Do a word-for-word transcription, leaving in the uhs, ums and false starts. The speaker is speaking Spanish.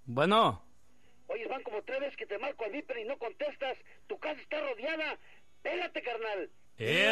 Bueno. Oye, van como tres veces que te marco al Viper y no contestas. Tu casa está rodeada. Pégate, carnal. ¡Eh!